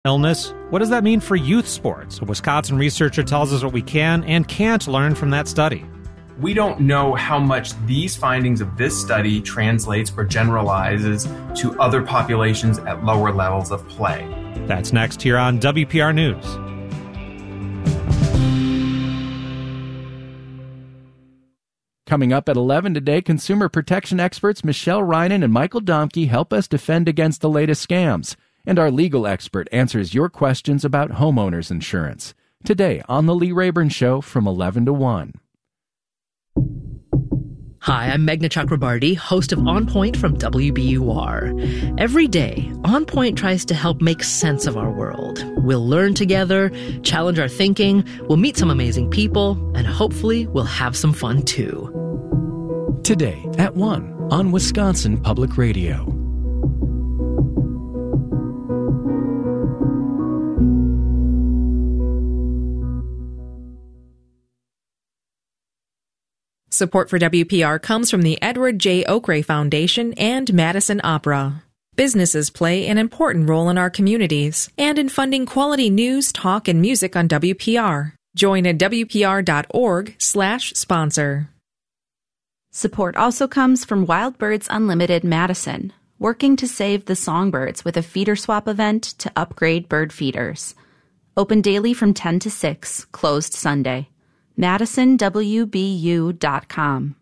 Illness. What does that mean for youth sports? A Wisconsin researcher tells us what we can and can't learn from that study. We don't know how much these findings of this study translates or generalizes to other populations at lower levels of play. That's next here on WPR News. Coming up at 11 today, consumer protection experts Michelle Reinen and Michael Domke help us defend against the latest scams. And our legal expert answers your questions about homeowners insurance. Today on The Lee Rayburn Show from 11 to 1. Hi, I'm Meghna Chakrabarty, host of On Point from WBUR. Every day, On Point tries to help make sense of our world. We'll learn together, challenge our thinking, we'll meet some amazing people, and hopefully we'll have some fun too. Today at 1 on Wisconsin Public Radio. Support for WPR comes from the Edward J. Oakray Foundation and Madison Opera. Businesses play an important role in our communities and in funding quality news, talk, and music on WPR. Join at WPR.org/sponsor. Support also comes from Wild Birds Unlimited Madison, working to save the songbirds with a feeder swap event to upgrade bird feeders. Open daily from 10 to 6, closed Sunday. MadisonWBU.com.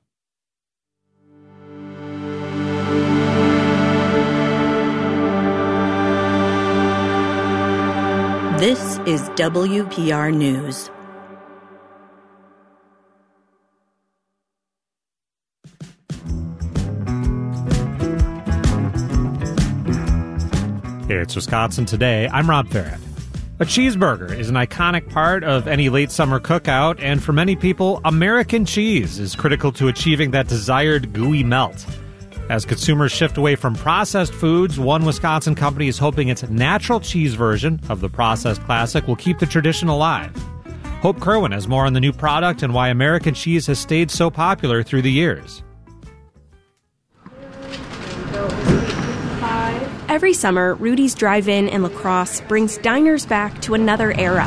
This is WPR News. It's Wisconsin Today. I'm Rob Farrett. A cheeseburger is an iconic part of any late summer cookout, and for many people, American cheese is critical to achieving that desired gooey melt. As consumers shift away from processed foods, one Wisconsin company is hoping its natural cheese version of the processed classic will keep the tradition alive. Hope Kerwin has more on the new product and why American cheese has stayed so popular through the years. Every summer, Rudy's Drive-In in La Crosse brings diners back to another era.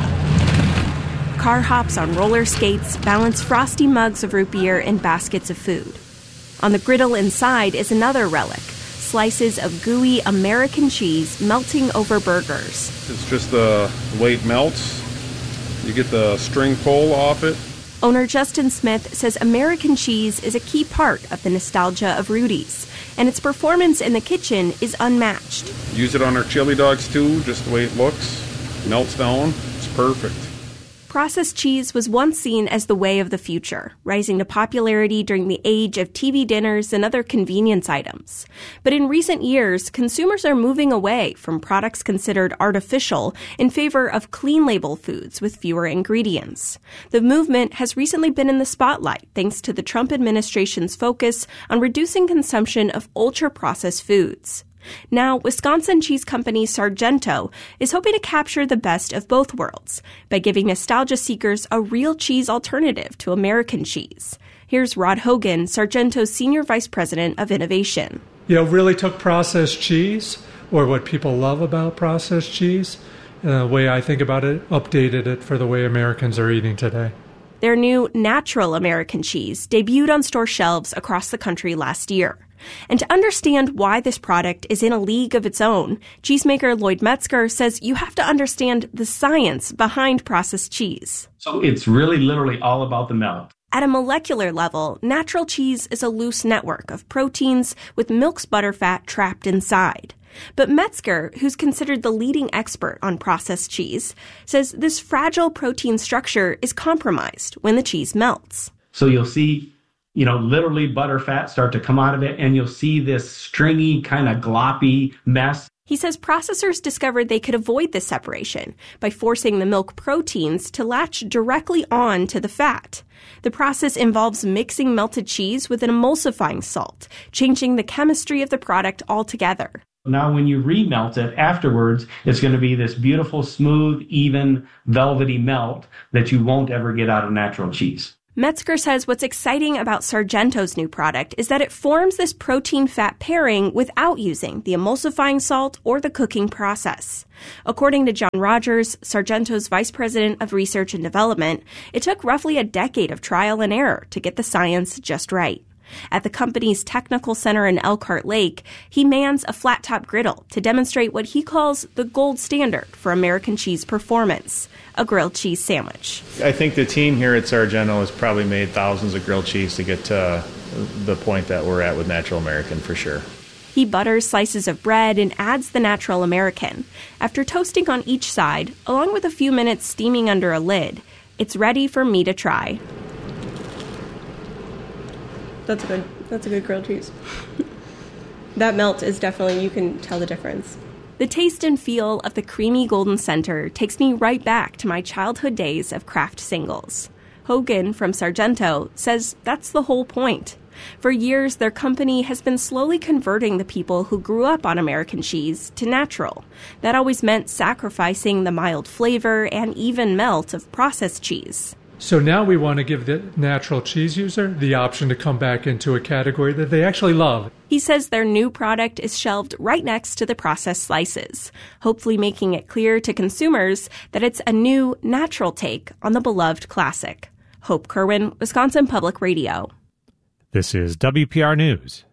Car hops on roller skates balance frosty mugs of root beer and baskets of food. On the griddle inside is another relic, slices of gooey American cheese melting over burgers. It's just the way it melts. You get the string pull off it. Owner Justin Smith says American cheese is a key part of the nostalgia of Rudy's, and its performance in the kitchen is unmatched. Use it on our chili dogs too, just the way it looks. Melts down. It's perfect. Processed cheese was once seen as the way of the future, rising to popularity during the age of TV dinners and other convenience items. But in recent years, consumers are moving away from products considered artificial in favor of clean label foods with fewer ingredients. The movement has recently been in the spotlight thanks to the Trump administration's focus on reducing consumption of ultra-processed foods. Now, Wisconsin cheese company Sargento is hoping to capture the best of both worlds by giving nostalgia seekers a real cheese alternative to American cheese. Here's Rod Hogan, Sargento's Senior Vice President of Innovation. Really took processed cheese, or what people love about processed cheese, the way I think about it, updated it for the way Americans are eating today. Their new natural American cheese debuted on store shelves across the country last year. And to understand why this product is in a league of its own, cheesemaker Lloyd Metzger says you have to understand the science behind processed cheese. So it's really literally all about the melt. At a molecular level, natural cheese is a loose network of proteins with milk's butterfat trapped inside. But Metzger, who's considered the leading expert on processed cheese, says this fragile protein structure is compromised when the cheese melts. So you'll see literally butter fat start to come out of it, and you'll see this stringy, kind of gloppy mess. He says processors discovered they could avoid this separation by forcing the milk proteins to latch directly on to the fat. The process involves mixing melted cheese with an emulsifying salt, changing the chemistry of the product altogether. Now, when you remelt it afterwards, it's going to be this beautiful, smooth, even, velvety melt that you won't ever get out of natural cheese. Metzger says what's exciting about Sargento's new product is that it forms this protein-fat pairing without using the emulsifying salt or the cooking process. According to John Rogers, Sargento's vice president of research and development, it took roughly a decade of trial and error to get the science just right. At the company's technical center in Elkhart Lake, he mans a flat-top griddle to demonstrate what he calls the gold standard for American cheese performance, a grilled cheese sandwich. I think the team here at Sargento has probably made thousands of grilled cheese to get to the point that we're at with Natural American for sure. He butters slices of bread and adds the Natural American. After toasting on each side, along with a few minutes steaming under a lid, it's ready for me to try. That's a good grilled cheese. That melt is definitely, you can tell the difference. The taste and feel of the creamy golden center takes me right back to my childhood days of Kraft singles. Hogan from Sargento says that's the whole point. For years, their company has been slowly converting the people who grew up on American cheese to natural. That always meant sacrificing the mild flavor and even melt of processed cheese. So now we want to give the natural cheese user the option to come back into a category that they actually love. He says their new product is shelved right next to the processed slices, hopefully making it clear to consumers that it's a new, natural take on the beloved classic. Hope Kerwin, Wisconsin Public Radio. This is WPR News.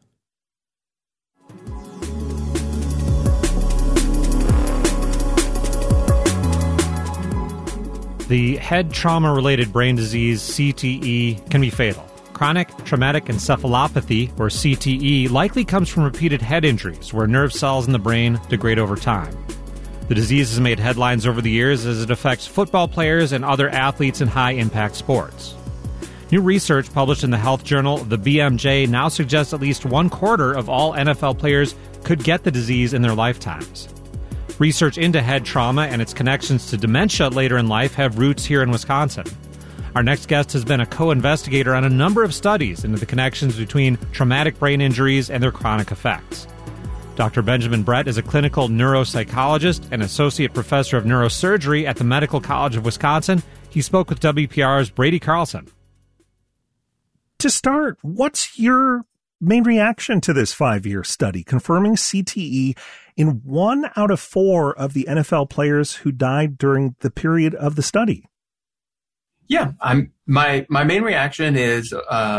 The head trauma-related brain disease, CTE, can be fatal. Chronic traumatic encephalopathy, or CTE, likely comes from repeated head injuries where nerve cells in the brain degrade over time. The disease has made headlines over the years as it affects football players and other athletes in high-impact sports. New research published in the health journal The BMJ now suggests at least 1/4 of all NFL players could get the disease in their lifetimes. Research into head trauma and its connections to dementia later in life have roots here in Wisconsin. Our next guest has been a co-investigator on a number of studies into the connections between traumatic brain injuries and their chronic effects. Dr. Benjamin Brett is a clinical neuropsychologist and associate professor of neurosurgery at the Medical College of Wisconsin. He spoke with WPR's Brady Carlson. To start, what's your main reaction to this 5-year study confirming CTE in 1 out of 4 of the NFL players who died during the period of the study? Yeah, my main reaction is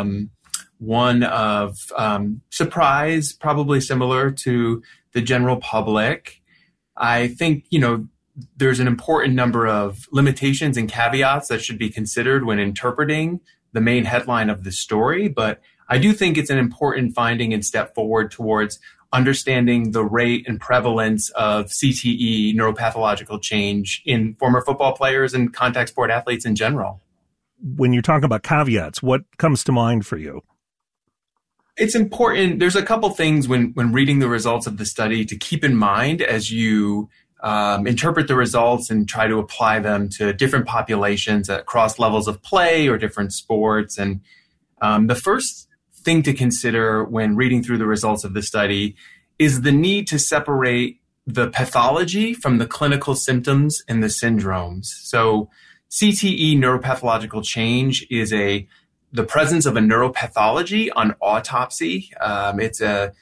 one of surprise, probably similar to the general public. I think, there's an important number of limitations and caveats that should be considered when interpreting the main headline of the story, but I do think it's an important finding and step forward towards understanding the rate and prevalence of CTE, neuropathological change, in former football players and contact sport athletes in general. When you talk about caveats, what comes to mind for you? It's important. There's a couple things when reading the results of the study to keep in mind as you interpret the results and try to apply them to different populations across levels of play or different sports. And the first thing to consider when reading through the results of the study is the need to separate the pathology from the clinical symptoms and the syndromes. So CTE, neuropathological change, is the presence of a neuropathology on autopsy. It's a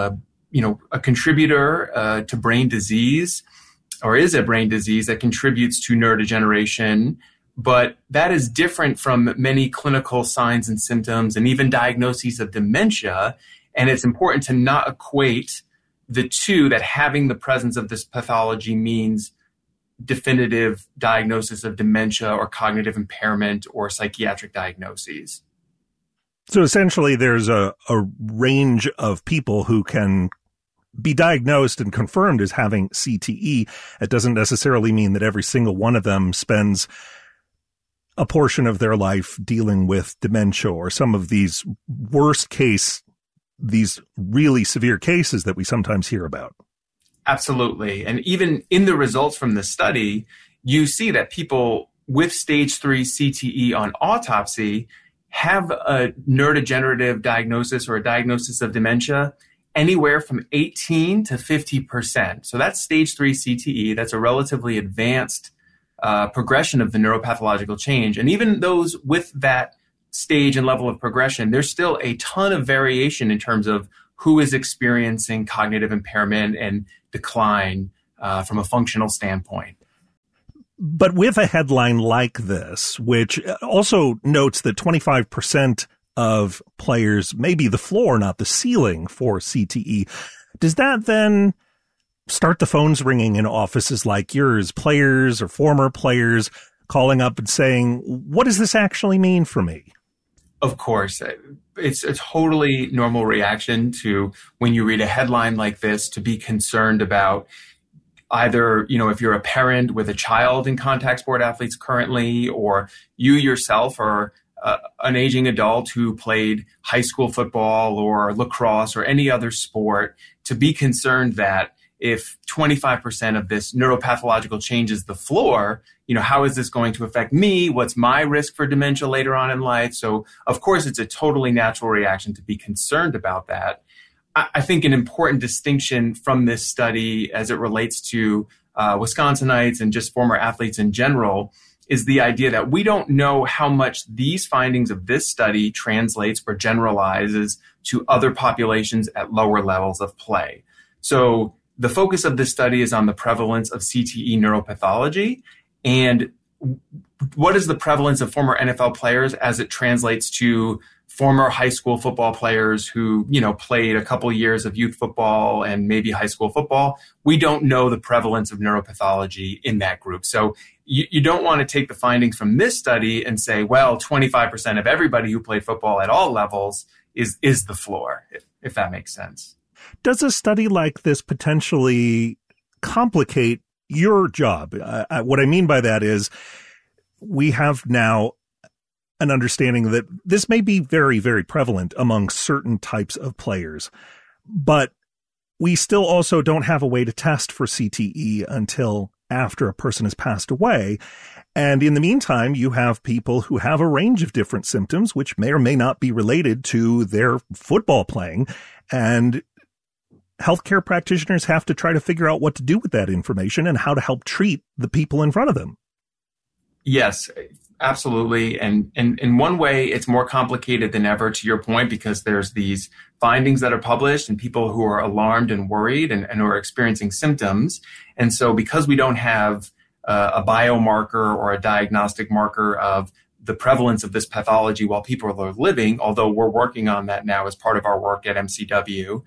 contributor to brain disease, or is a brain disease that contributes to neurodegeneration. But that is different from many clinical signs and symptoms and even diagnoses of dementia. And it's important to not equate the two, that having the presence of this pathology means definitive diagnosis of dementia or cognitive impairment or psychiatric diagnoses. So essentially, there's a range of people who can be diagnosed and confirmed as having CTE. It doesn't necessarily mean that every single one of them spends a portion of their life dealing with dementia or some of these worst case, these really severe cases that we sometimes hear about. Absolutely. And even in the results from the study, you see that people with stage 3 CTE on autopsy have a neurodegenerative diagnosis or a diagnosis of dementia anywhere from 18 to 50%. So that's stage 3 CTE. That's a relatively advanced progression of the neuropathological change. And even those with that stage and level of progression, there's still a ton of variation in terms of who is experiencing cognitive impairment and decline from a functional standpoint. But with a headline like this, which also notes that 25% of players may be the floor, not the ceiling for CTE, does that then start the phones ringing in offices like yours, players or former players calling up and saying, what does this actually mean for me? Of course. It's a totally normal reaction to when you read a headline like this to be concerned about either, if you're a parent with a child in contact sport athletes currently, or you yourself are an aging adult who played high school football or lacrosse or any other sport, to be concerned that if 25% of this neuropathological change is the floor, how is this going to affect me? What's my risk for dementia later on in life? So, of course, it's a totally natural reaction to be concerned about that. I think an important distinction from this study as it relates to Wisconsinites and just former athletes in general is the idea that we don't know how much these findings of this study translates or generalizes to other populations at lower levels of play. So the focus of this study is on the prevalence of CTE neuropathology and what is the prevalence of former NFL players as it translates to former high school football players who, played a couple years of youth football and maybe high school football. We don't know the prevalence of neuropathology in that group. So you don't want to take the findings from this study and say, well, 25% of everybody who played football at all levels is the floor, if that makes sense. Does a study like this potentially complicate your job? What I mean by that is we have now an understanding that this may be very, very prevalent among certain types of players, but we still also don't have a way to test for CTE until after a person has passed away. And in the meantime, you have people who have a range of different symptoms, which may or may not be related to their football playing. And healthcare practitioners have to try to figure out what to do with that information and how to help treat the people in front of them. Yes, absolutely. And in one way, it's more complicated than ever, to your point, because there's these findings that are published and people who are alarmed and worried and who are experiencing symptoms. And so because we don't have a biomarker or a diagnostic marker of the prevalence of this pathology while people are living, although we're working on that now as part of our work at MCW,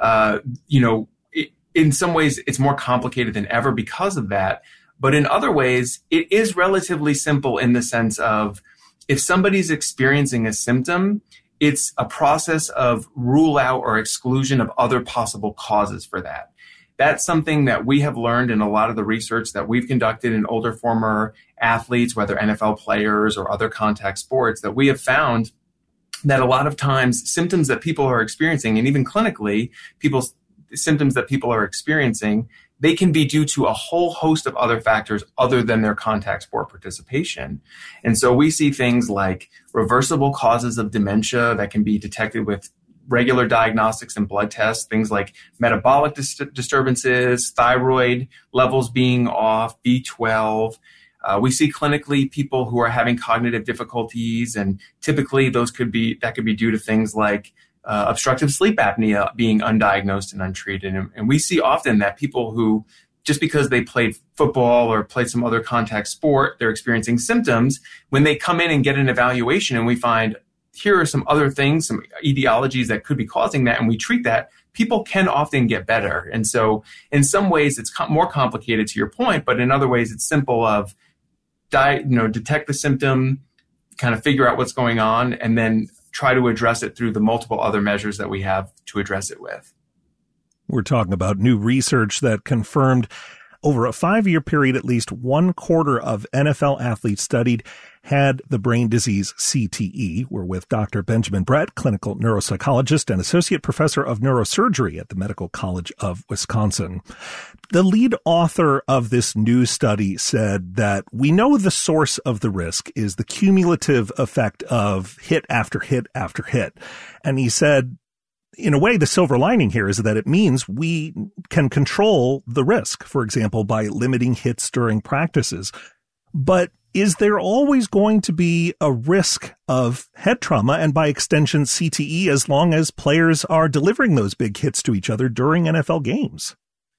in some ways, it's more complicated than ever because of that. But in other ways, it is relatively simple in the sense of if somebody's experiencing a symptom, it's a process of rule out or exclusion of other possible causes for that. That's something that we have learned in a lot of the research that we've conducted in older former athletes, whether NFL players or other contact sports, that we have found that a lot of times symptoms that people are experiencing, and even clinically, symptoms that people are experiencing, they can be due to a whole host of other factors other than their contact sport participation. And so we see things like reversible causes of dementia that can be detected with regular diagnostics and blood tests, things like metabolic disturbances, thyroid levels being off, B12. We see clinically people who are having cognitive difficulties, and typically that could be due to things like obstructive sleep apnea being undiagnosed and untreated. And we see often that people who, just because they played football or played some other contact sport, they're experiencing symptoms. When they come in and get an evaluation and we find here are some other things, some etiologies that could be causing that, and we treat that, people can often get better. And so in some ways it's more complicated, to your point, but in other ways it's simple of detect the symptom, kind of figure out what's going on, and then try to address it through the multiple other measures that we have to address it with. We're talking about new research that confirmed over a 5-year period, at least 1/4 of NFL athletes studied had the brain disease CTE. We're with Dr. Benjamin Brett, clinical neuropsychologist and associate professor of neurosurgery at the Medical College of Wisconsin. The lead author of this new study said that we know the source of the risk is the cumulative effect of hit after hit after hit. And he said, in a way, the silver lining here is that it means we can control the risk, for example, by limiting hits during practices. But is there always going to be a risk of head trauma and by extension CTE as long as players are delivering those big hits to each other during NFL games?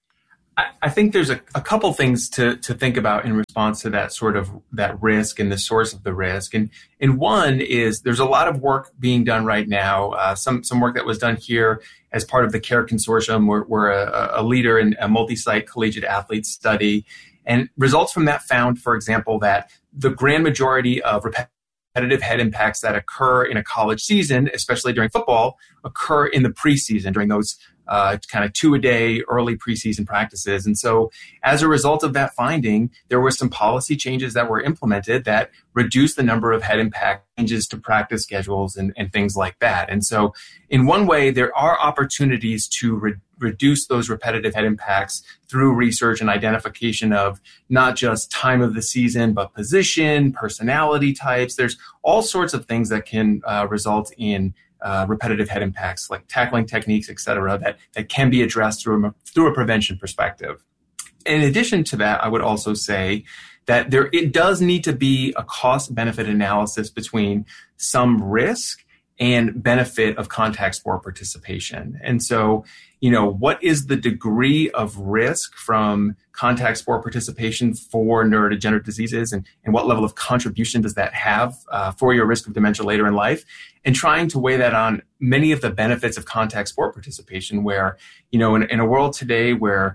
I think there's a couple things to think about in response to that sort of that risk and the source of the risk. And one is there's a lot of work being done right now, some work that was done here as part of the CARE Consortium. We're a leader in a multi-site collegiate athlete study. And results from that found, for example, that the grand majority of repetitive head impacts that occur in a college season, especially during football, occur in the preseason during those kind of 2-a-day early preseason practices. And so as a result of that finding, there were some policy changes that were implemented that reduced the number of head impact changes to practice schedules and things like that. And so in one way, there are opportunities to reduce those repetitive head impacts through research and identification of not just time of the season, but position, personality types. There's all sorts of things that can result in repetitive head impacts, like tackling techniques, et cetera, that can be addressed through a prevention perspective. In addition to that, I would also say that it does need to be a cost-benefit analysis between some risk and benefit of contact sport participation. And so, what is the degree of risk from contact sport participation for neurodegenerative diseases, and what level of contribution does that have for your risk of dementia later in life? And trying to weigh that on many of the benefits of contact sport participation, where, in a world today where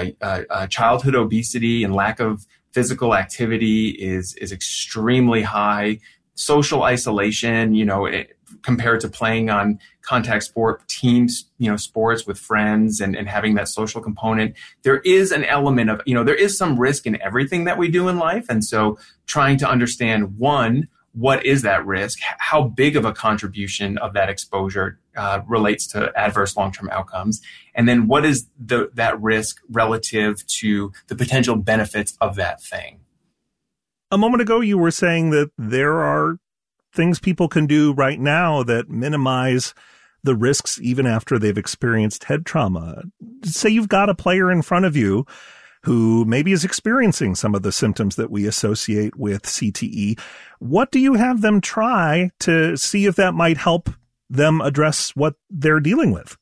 childhood obesity and lack of physical activity is extremely high, social isolation, compared to playing on contact sport teams, sports with friends and having that social component, there is an element of, there is some risk in everything that we do in life. And so trying to understand, one, what is that risk? How big of a contribution of that exposure relates to adverse long-term outcomes? And then what is that risk relative to the potential benefits of that thing? A moment ago, you were saying that there are things people can do right now that minimize the risks even after they've experienced head trauma. Say you've got a player in front of you who maybe is experiencing some of the symptoms that we associate with CTE. What do you have them try to see if that might help them address what they're dealing with?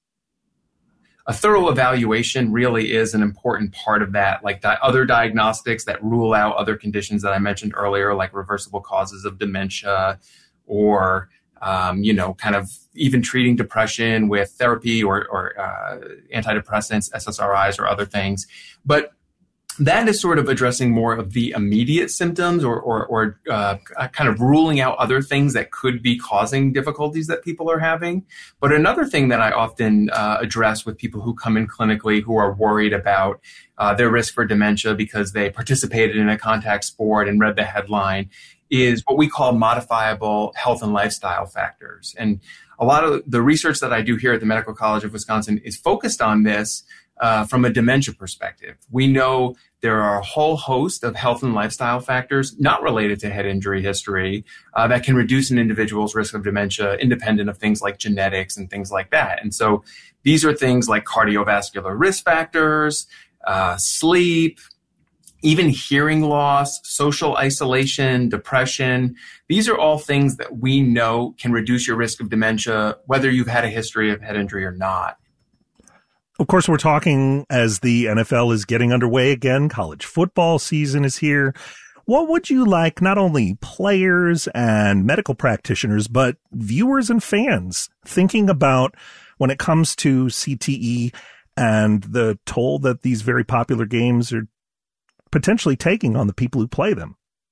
A thorough evaluation really is an important part of that, like other diagnostics that rule out other conditions that I mentioned earlier, like reversible causes of dementia, or kind of even treating depression with therapy or antidepressants, SSRIs, or other things. But that is sort of addressing more of the immediate symptoms or kind of ruling out other things that could be causing difficulties that people are having. But another thing that I often address with people who come in clinically who are worried about their risk for dementia because they participated in a contact sport and read the headline is what we call modifiable health and lifestyle factors. And a lot of the research that I do here at the Medical College of Wisconsin is focused on this from a dementia perspective. We know there are a whole host of health and lifestyle factors not related to head injury history that can reduce an individual's risk of dementia independent of things like genetics and things like that. And so these are things like cardiovascular risk factors, sleep, even hearing loss, social isolation, depression. These are all things that we know can reduce your risk of dementia, whether you've had a history of head injury or not. Of course, we're talking as the NFL is getting underway again. College football season is here. What would you like not only players and medical practitioners, but viewers and fans thinking about when it comes to CTE and the toll that these very popular games are potentially taking on the people who play them?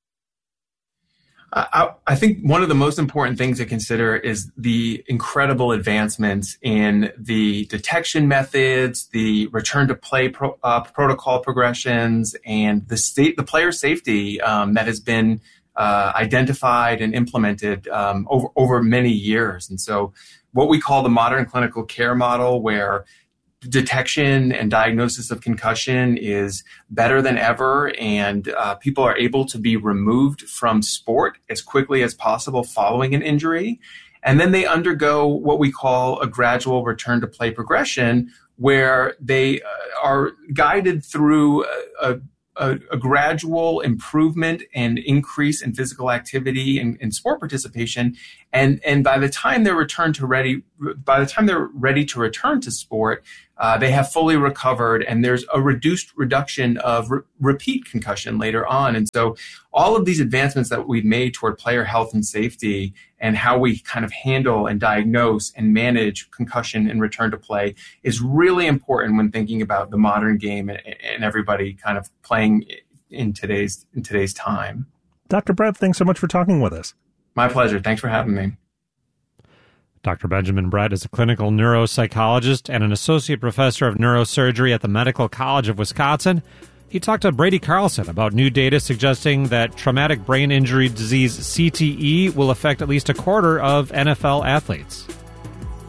I think one of the most important things to consider is the incredible advancements in the detection methods, the return to play protocol progressions, and the player safety that has been identified and implemented over many years. And so what we call the modern clinical care model, where detection and diagnosis of concussion is better than ever, and people are able to be removed from sport as quickly as possible following an injury. And then they undergo what we call a gradual return to play progression, where they are guided through a gradual improvement and increase in physical activity and sport participation. And by the time they're ready to return to sport, they have fully recovered, and there's a reduction of repeat concussion later on. And so all of these advancements that we've made toward player health and safety and how we kind of handle and diagnose and manage concussion and return to play is really important when thinking about the modern game and everybody kind of playing in today's time. Dr. Brett, thanks so much for talking with us. My pleasure. Thanks for having me. Dr. Benjamin Brett is a clinical neuropsychologist and an associate professor of neurosurgery at the Medical College of Wisconsin. He talked to Brady Carlson about new data suggesting that traumatic brain injury disease, CTE, will affect at least a quarter of NFL athletes.